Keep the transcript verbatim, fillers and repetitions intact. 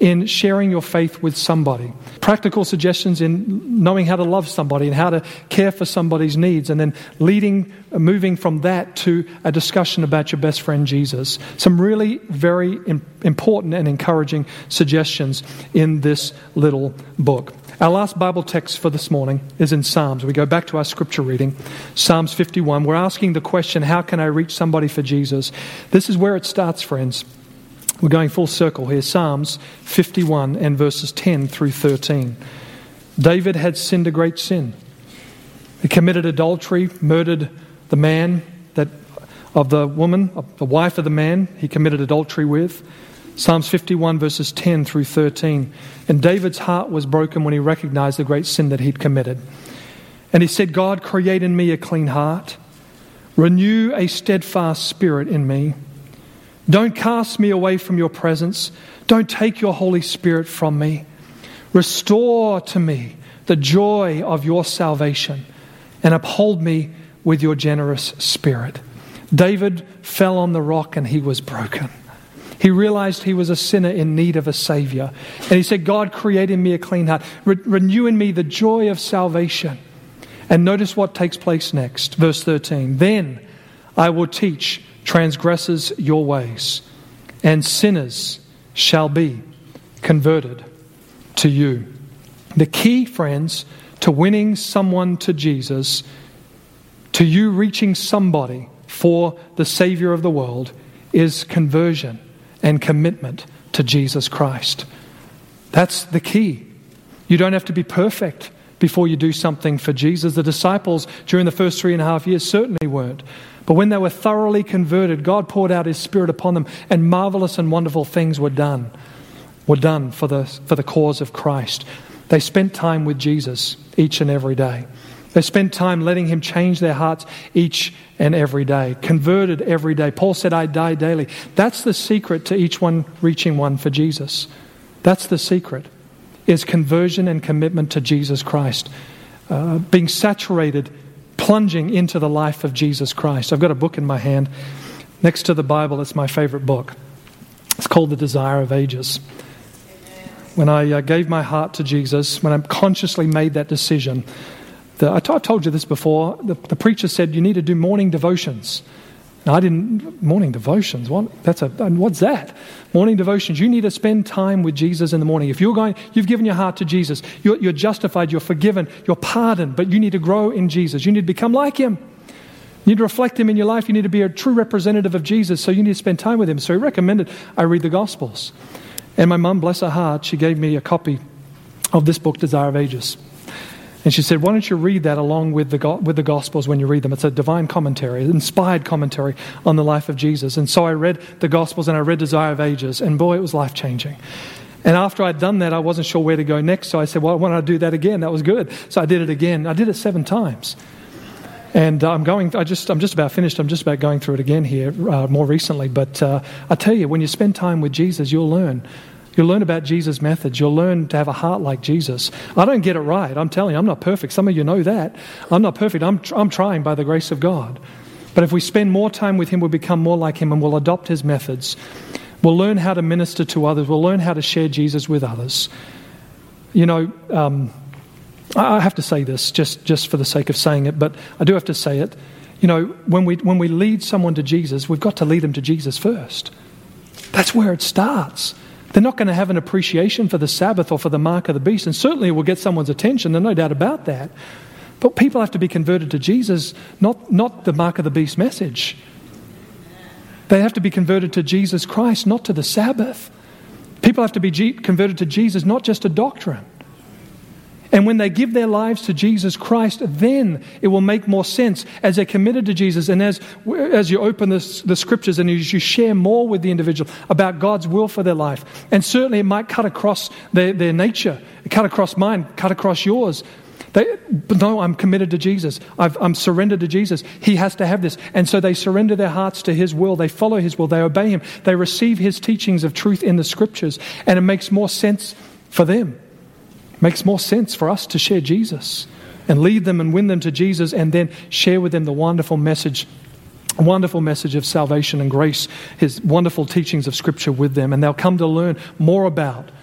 in sharing your faith with somebody. Practical suggestions in knowing how to love somebody and how to care for somebody's needs, and then leading, moving from that to a discussion about your best friend Jesus. Some really very important and encouraging suggestions in this little book. Our last Bible text for this morning is in Psalms. We go back to our scripture reading, Psalms fifty-one. We're asking the question, how can I reach somebody for Jesus? This is where it starts, friends. We're going full circle here. Psalms fifty-one and verses ten through thirteen. David had sinned a great sin. He committed adultery, murdered the man that of the woman, of the wife of the man he committed adultery with. Psalms fifty-one verses ten through thirteen. And David's heart was broken when he recognized the great sin that he'd committed. And he said, God, create in me a clean heart. Renew a steadfast spirit in me. Don't cast me away from your presence. Don't take your Holy Spirit from me. Restore to me the joy of your salvation and uphold me with your generous spirit. David fell on the rock and he was broken. He realized he was a sinner in need of a Savior. And he said, God, create in me a clean heart. Re- renew in me the joy of salvation. And notice what takes place next. Verse thirteen. Then I will teach transgressors your ways, and sinners shall be converted to you. The key, friends, to winning someone to Jesus, to you reaching somebody for the Savior of the world, is conversion and commitment to Jesus Christ. That's the key. You don't have to be perfect before you do something for Jesus. The disciples during the first three and a half years certainly weren't. But when they were thoroughly converted, God poured out His Spirit upon them, and marvelous and wonderful things were done, were done for the, for the cause of Christ. They spent time with Jesus each and every day. They spent time letting Him change their hearts each and every day, converted every day. Paul said, I die daily. That's the secret to each one reaching one for Jesus. That's the secret, is conversion and commitment to Jesus Christ. Uh, being saturated, plunging into the life of Jesus Christ. I've got a book in my hand next to the Bible. It's my favorite book. It's called The Desire of Ages. When I uh, gave my heart to Jesus, when I consciously made that decision, the, I t- I've told you this before, the, the preacher said you need to do morning devotions. Now, I didn't, morning devotions, what? That's a, what's that? Morning devotions, you need to spend time with Jesus in the morning. If you're going, you've given your heart to Jesus, you're, you're justified, you're forgiven, you're pardoned, but you need to grow in Jesus. You need to become like Him. You need to reflect Him in your life. You need to be a true representative of Jesus, so you need to spend time with Him. So he recommended I read the Gospels. And my mum, bless her heart, she gave me a copy of this book, Desire of Ages. And she said, why don't you read that along with the with the Gospels when you read them? It's a divine commentary, an inspired commentary on the life of Jesus. And so I read the Gospels and I read Desire of Ages. And boy, it was life-changing. And after I'd done that, I wasn't sure where to go next. So I said, well, why don't I do that again? That was good. So I did it again. I did it seven times. And I'm going. I just. I'm just about finished. I'm just about going through it again here uh, more recently. But uh, I tell you, when you spend time with Jesus, you'll learn. You'll learn about Jesus' methods. You'll learn to have a heart like Jesus. I don't get it right. I'm telling you, I'm not perfect. Some of you know that. I'm not perfect. I'm I'm trying by the grace of God. But if we spend more time with Him, we'll become more like Him, and we'll adopt His methods. We'll learn how to minister to others. We'll learn how to share Jesus with others. You know. Um, I have to say this just, just for the sake of saying it, but I do have to say it. You know, when we when we lead someone to Jesus, we've got to lead them to Jesus first. That's where it starts. They're not going to have an appreciation for the Sabbath or for the mark of the beast, and certainly it will get someone's attention, there's no doubt about that. But people have to be converted to Jesus, not, not the mark of the beast message. They have to be converted to Jesus Christ, not to the Sabbath. People have to be G- converted to Jesus, not just a doctrine. And when they give their lives to Jesus Christ, then it will make more sense as they're committed to Jesus. And as as you open the, the scriptures and as you share more with the individual about God's will for their life. And certainly it might cut across their, their nature, cut across mine, cut across yours. They, no, I'm committed to Jesus. I've, I'm surrendered to Jesus. He has to have this. And so they surrender their hearts to His will. They follow His will. They obey Him. They receive His teachings of truth in the scriptures. And it makes more sense for them. Makes more sense for us to share Jesus and lead them and win them to Jesus and then share with them the wonderful message, wonderful message of salvation and grace, His wonderful teachings of Scripture with them. And they'll come to learn more about